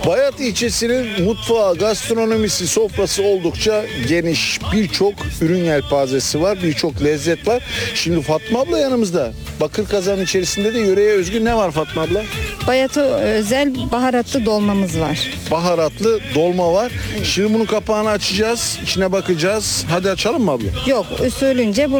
Bayat ilçesinin mutfağı, gastronomisi, sofrası oldukça geniş. Birçok ürün yelpazesi var, birçok lezzet var. Şimdi Fatma abla yanımızda. Bakır kazanın içerisinde de yöreye özgü ne var Fatma abla? Bayatı özel baharatlı dolmamız var. Baharatlı dolma var. Şimdi bunun kapağını açacağız, içine bakacağız. Hadi açalım mı abla? Yok, usulünce